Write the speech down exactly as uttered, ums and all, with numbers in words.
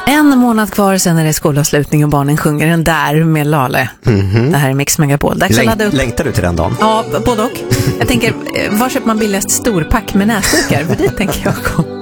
En månad kvar, sen är det skolavslutning och barnen sjunger den där med Lale. Mm-hmm. Det här är Mix Megapol. Dags att ladda upp. Längtar du till den dagen? Ja, både och. Jag tänker, var köper man billigast storpack med näsdukar? För dit tänker jag gå.